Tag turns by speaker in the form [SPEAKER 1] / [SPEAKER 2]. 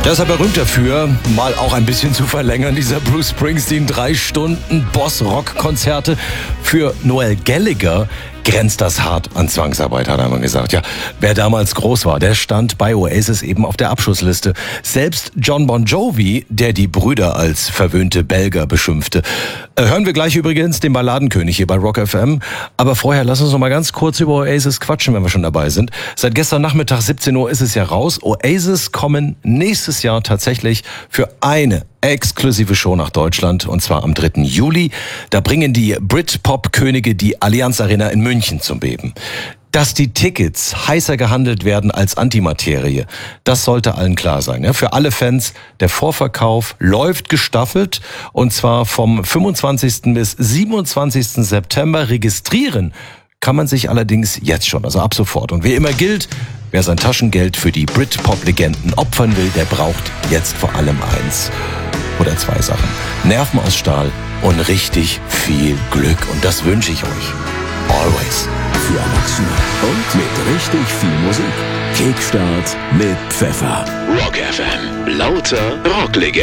[SPEAKER 1] Der ist ja berühmt dafür, mal auch ein bisschen zu verlängern, dieser Bruce Springsteen 3 Stunden Boss-Rock-Konzerte. Für Noel Gallagher grenzt das hart an Zwangsarbeit, hat er mal gesagt. Ja, wer damals groß war, der stand bei Oasis eben auf der Abschussliste. Selbst John Bon Jovi, der die Brüder als verwöhnte Belger beschimpfte. Hören wir gleich übrigens den Balladenkönig hier bei Rock FM. Aber vorher lass uns noch mal ganz kurz über Oasis quatschen, wenn wir schon dabei sind. Seit gestern Nachmittag 17 Uhr ist es ja raus. Oasis kommen nächstes Jahr tatsächlich für eine exklusive Show nach Deutschland, und zwar am 3. Juli. Da bringen die Britpop-Könige die Allianz Arena in München zum Beben. Dass die Tickets heißer gehandelt werden als Antimaterie, das sollte allen klar sein. Ja, für alle Fans, der Vorverkauf läuft gestaffelt, und zwar vom 25. bis 27. September. Registrieren kann man sich allerdings jetzt schon, also ab sofort. Und wie immer gilt, wer sein Taschengeld für die Britpop-Legenden opfern will, der braucht jetzt vor allem eins oder zwei Sachen: Nerven aus Stahl und richtig viel Glück. Und das wünsche ich euch. Always.
[SPEAKER 2] Für Erwachsene und mit richtig viel Musik. Kickstart mit Pfeffer.
[SPEAKER 3] Rock FM. Lauter Rocklegenden.